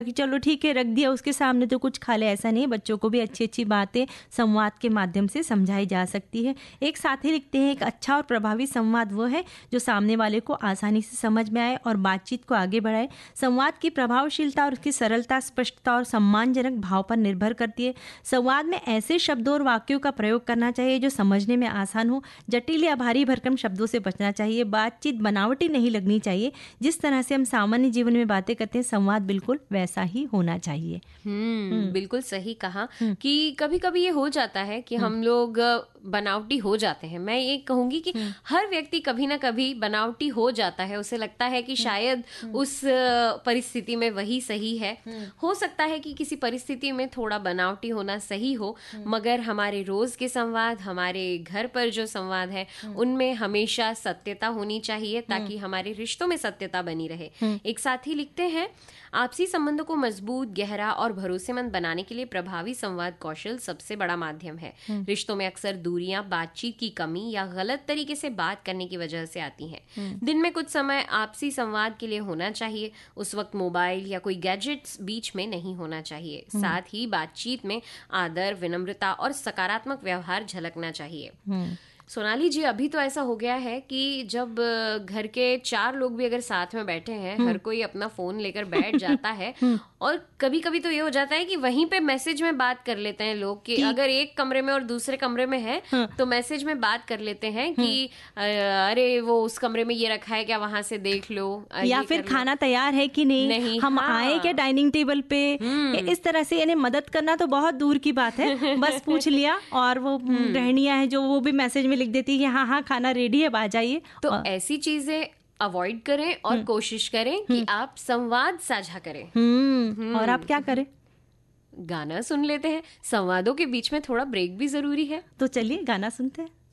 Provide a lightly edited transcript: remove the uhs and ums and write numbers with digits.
कि चलो ठीक है रख दिया उसके सामने तो कुछ खा ले, ऐसा नहीं। बच्चों को भी अच्छी अच्छी बातें संवाद के माध्यम से समझाई जा सकती है। एक साथी लिखते हैं, एक अच्छा और प्रभावी संवाद वो है जो सामने वाले को आसानी से समझ में आए और बातचीत को आगे बढ़ाए। संवाद की प्रभावशीलता और उसकी सरलता, स्पष्टता और सम्मानजनक भाव पर निर्भर करती है। संवाद में ऐसे शब्दों और वाक्यों का प्रयोग करना चाहिए जो समझने में आसान हो। जटिल या भारी भरकम शब्दों से बचना चाहिए। बातचीत बनावटी नहीं लगनी चाहिए। जिस तरह से हम सामान्य जीवन में बातें करते हैं, संवाद बिल्कुल वैसा ही होना चाहिए। बिल्कुल सही कहा कि कभी कभी ये हो जाता है कि हम लोग बनावटी हो जाते हैं। मैं ये कहूंगी कि हर व्यक्ति कभी ना कभी बनावटी हो जाता है। उसे लगता है कि शायद उस परिस्थिति में वही सही है। हो सकता है कि किसी परिस्थिति में थोड़ा बनावटी होना सही हो, मगर हमारे रोज के संवाद, हमारे घर पर जो संवाद है, उनमें हमेशा सत्यता होनी चाहिए ताकि हमारे रिश्तों में सत्यता बनी रहे। एक साथी लिखते हैं, आपसी संबंधों को मजबूत, गहरा और भरोसेमंद बनाने के लिए प्रभावी संवाद कौशल सबसे बड़ा माध्यम है। रिश्तों में अक्सर दूरियां बातचीत की कमी या गलत तरीके से बात करने की वजह से आती हैं। दिन में कुछ समय आपसी संवाद के लिए होना चाहिए। उस वक्त मोबाइल या कोई गैजेट्स बीच में नहीं होना चाहिए। साथ ही बातचीत में आदर, विनम्रता और सकारात्मक व्यवहार झलकना चाहिए। सोनाली जी, अभी तो ऐसा हो गया है कि जब घर के 4 लोग भी अगर साथ में बैठे हैं, हर कोई अपना फोन लेकर बैठ जाता है और कभी कभी तो ये हो जाता है कि वहीं पे मैसेज में बात कर लेते हैं लोग कि अगर एक कमरे में और दूसरे कमरे में है तो मैसेज में बात कर लेते हैं कि अरे वो उस कमरे में ये रखा है क्या, वहां से देख लो, या फिर खाना तैयार है कि नहीं, हम आए क्या डाइनिंग टेबल पे। इस तरह से यानी मदद करना तो बहुत दूर की बात है, बस पूछ लिया। और वो गृहिणियां हैं जो वो भी मैसेज में लिख देती है कि हाँ खाना रेडी है, आ जाइए। तो ऐसी चीजें अवॉइड करें और कोशिश करें कि आप संवाद साझा करें। और आप क्या करें? गाना सुन लेते हैं। संवादों के बीच में थोड़ा ब्रेक भी जरूरी है। तो चलिए गाना सुनते हैं।